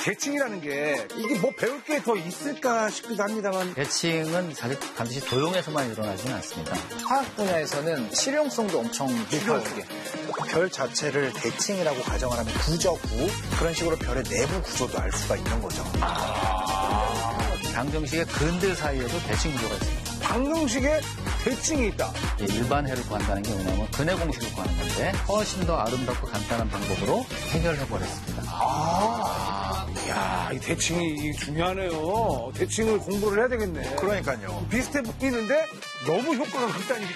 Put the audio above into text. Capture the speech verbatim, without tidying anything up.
대칭이라는 게 이게 뭐 배울 게 더 있을까 싶기도 합니다만. 대칭은 사실 반드시 도형에서만 일어나지는 않습니다. 화학 분야에서는 실용성도 엄청 높아요, 이게. 별 자체를 대칭이라고 가정을 하면 구조구 그런 식으로 별의 내부 구조도 알 수가 있는 거죠. 방정식의 근들 사이에도 대칭 구조가 있습니다. 방정식에 대칭이 있다. 일반 해를 구한다는 게 뭐냐면 근해 공식을 구하는 건데 훨씬 더 아름답고 간단한 방법으로 해결해버렸습니다. 아, 야, 이 대칭이 중요하네요. 대칭을 공부를 해야 되겠네. 그러니까요. 비슷해 보이는데 너무 효과가 극단이기